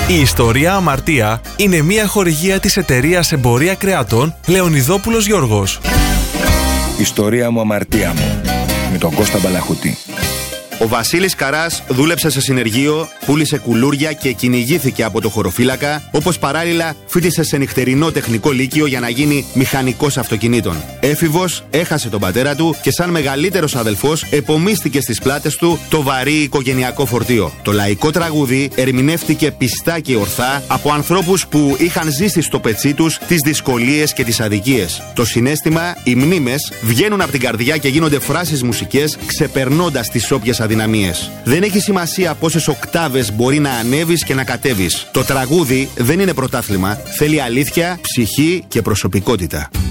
Η ιστορία Αμαρτία είναι μια χορηγία της εταιρείας Εμπορία Κρεατών Λεωνιδόπουλος Γιώργος. Ιστορία μου, αμαρτία μου, με τον Κώστα Μπαλαχούτη. Ο Βασίλης Καράς δούλεψε σε συνεργείο, πούλησε κουλούρια και κυνηγήθηκε από το χωροφύλακα, όπως παράλληλα φοιτησε σε νυχτερινό τεχνικό λύκειο για να γίνει μηχανικός αυτοκινήτων. Έφηβος, έχασε τον πατέρα του και σαν μεγαλύτερος αδελφός επομίστηκε στις πλάτες του το βαρύ οικογενειακό φορτίο. Το λαϊκό τραγούδι ερμηνεύτηκε πιστά και ορθά από ανθρώπους που είχαν ζήσει στο πετσί τους τις δυσκολίες και τις αδικίες. Το συναίσθημα, οι μνήμες βγαίνουν από την καρδιά και γίνονται φράσεις μουσικές, ξεπερνώντας τις όποιες αδυναμίες. Δεν έχει σημασία πόσες οκτάβες μπορεί να ανέβεις και να κατέβεις. Το τραγούδι δεν είναι πρωτάθλημα. Θέλει αλήθεια, ψυχή και προσωπικότητα.